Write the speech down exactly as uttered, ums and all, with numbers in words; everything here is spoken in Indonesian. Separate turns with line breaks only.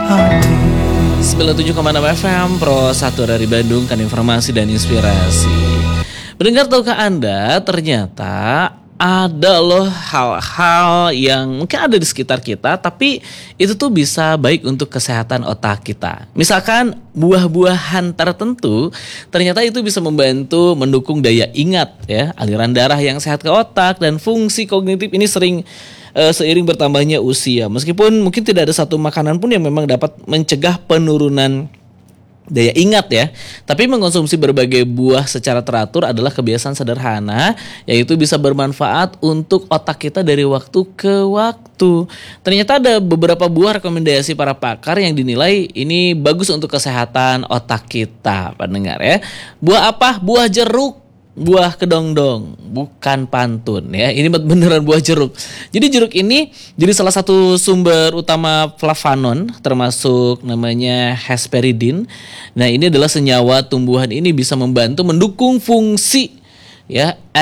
sembilan puluh tujuh koma enam F M Pro satu dari Bandung, kan informasi dan inspirasi. Mendengar tahukah Anda, ternyata ada loh hal-hal yang mungkin ada di sekitar kita, tapi itu tuh bisa baik untuk kesehatan otak kita. Misalkan buah-buahan tertentu, ternyata itu bisa membantu mendukung daya ingat ya, aliran darah yang sehat ke otak, dan fungsi kognitif ini sering uh, seiring bertambahnya usia. Meskipun mungkin tidak ada satu makanan pun yang memang dapat mencegah penurunan daya ingat ya, tapi mengkonsumsi berbagai buah secara teratur adalah kebiasaan sederhana, yaitu bisa bermanfaat untuk otak kita dari waktu ke waktu. Ternyata ada beberapa buah rekomendasi para pakar yang dinilai ini bagus untuk kesehatan otak kita, pendengar ya. Buah apa? Buah jeruk. Buah kedongdong, bukan pantun ya. Ini beneran buah jeruk. Jadi jeruk ini jadi salah satu sumber utama flavonon, termasuk namanya hesperidin. Nah, ini adalah senyawa tumbuhan ini bisa membantu mendukung fungsi ya